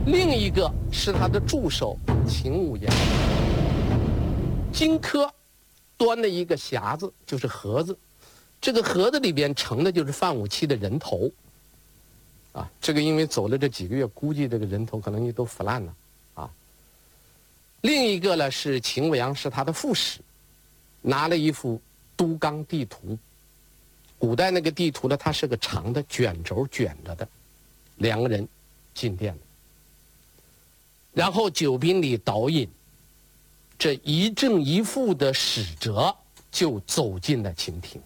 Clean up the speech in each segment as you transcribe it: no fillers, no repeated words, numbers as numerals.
另一个是他的助手秦舞阳。荆轲端了一个匣子，就是盒子，这个盒子里边盛的就是范武器的人头。啊，这个因为走了这几个月，估计这个人头可能也都腐烂了。啊，另一个呢是秦舞阳，是他的副使，拿了一幅都纲地图。古代那个地图呢，它是个长的卷轴卷着的，两个人进殿了。然后酒宾里导引，这一正一负的使者就走进了秦庭。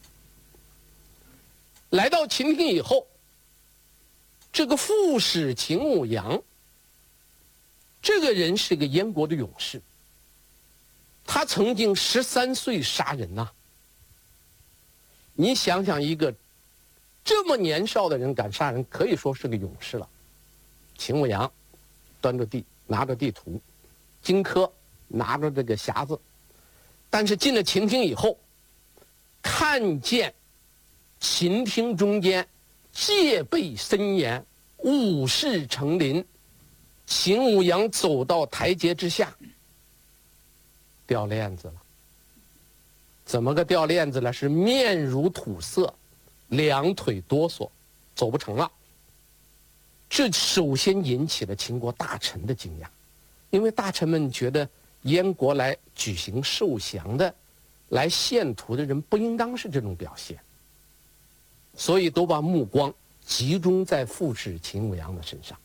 来到秦庭以后，这个副使秦舞阳，这个人是个燕国的勇士，他曾经13岁杀人呐。你想想，一个这么年少的人敢杀人，可以说是个勇士了。秦舞阳端着拿着地图，荆轲拿着这个匣子，但是进了秦庭以后，看见秦庭中间戒备森严，武士成林。秦舞阳走到台阶之下，掉链子了。怎么个掉链子了？是面如土色，两腿哆嗦，走不成了。这首先引起了秦国大臣的惊讶，因为大臣们觉得燕国来举行受降的、来献图的人不应当是这种表现，所以都把目光集中在副使秦舞阳的身上。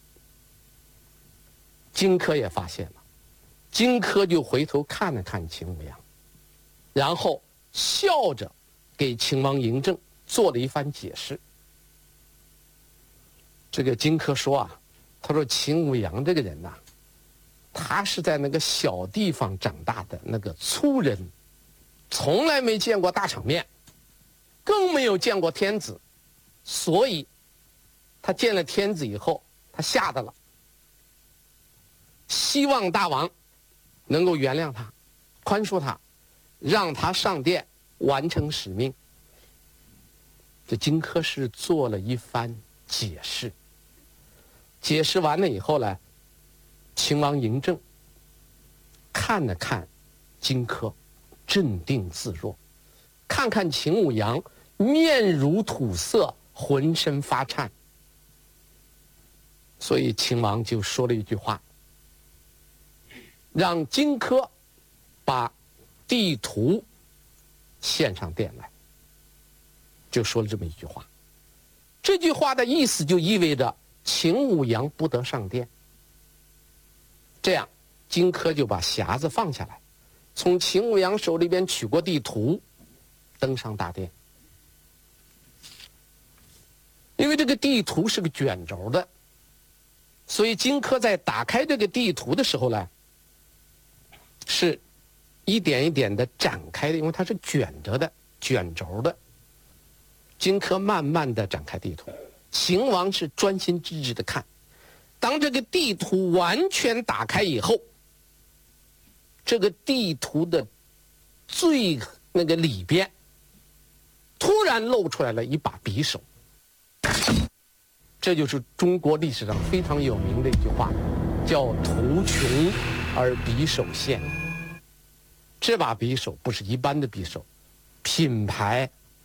荆轲也发现了，荆轲就回头看了看秦舞阳，然后笑着给秦王嬴政做了一番解释。这个荆轲说啊，他说秦舞阳这个人呐，他是在那个小地方长大的那个粗人，从来没见过大场面，更没有见过天子，所以他见了天子以后，他吓得了，希望大王能够原谅他，宽恕他，让他上殿完成使命。这荆轲是做了一番解释，解释完了以后呢，秦王嬴政看了看荆轲，镇定自若，看看秦舞阳面如土色，浑身发颤，所以秦王就说了一句话，让荆轲把地图献上殿来，就说了这么一句话。这句话的意思就意味着秦舞阳不得上殿。这样荆轲就把匣子放下来，从秦舞阳手里边取过地图，登上大殿。因为这个地图是个卷轴的，所以荆轲在打开这个地图的时候呢，是一点一点的展开的，因为它是卷着的，卷轴的。荆轲慢慢的展开地图，秦王是专心致志的看。当这个地图完全打开以后，这个地图的最那个里边突然露出来了一把匕首。这就是中国历史上非常有名的一句话，叫图穷而匕首现。这把匕首不是一般的匕首，品牌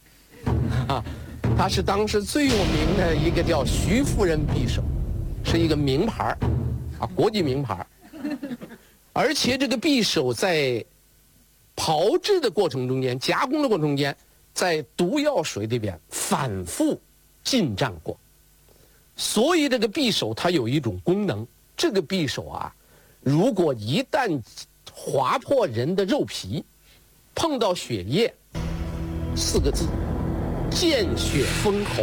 它是当时最有名的一个叫徐夫人匕首，是一个名牌啊，国际名牌。而且这个匕首在炮制的过程中间、加工的过程中间，在毒药水里边反复浸胀过，所以这个匕首它有一种功能，这个匕首啊，如果一旦划破人的肉皮，碰到血液，4个字，见血封喉，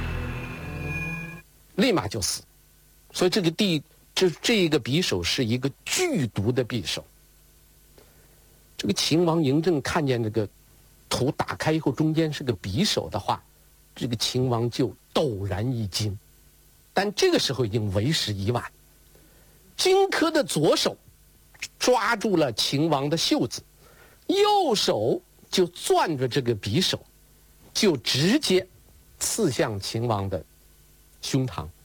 立马就死。所以这一个匕首是一个剧毒的匕首。这个秦王嬴政看见这个图打开以后，中间是个匕首的话，这个秦王就陡然一惊。但这个时候已经为时已晚，荆轲的左手抓住了秦王的袖子，右手就攥着这个匕首，就直接刺向秦王的胸膛。